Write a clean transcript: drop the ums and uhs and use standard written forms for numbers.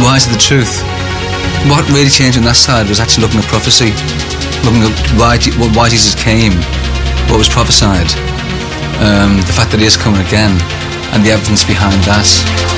why is it the truth? What really changed on that side was actually looking at prophecy, looking at why Jesus came, what was prophesied, the fact that he is coming again, and the evidence behind that.